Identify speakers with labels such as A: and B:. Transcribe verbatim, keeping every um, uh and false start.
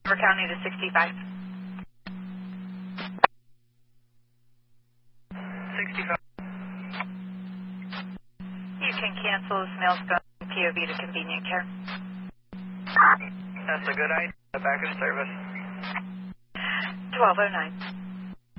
A: We're counting to sixty-five.
B: sixty-five.
A: You can cancel this mail's going P O V to convenient care.
B: That's a good idea. Back in service.
A: twelve oh nine.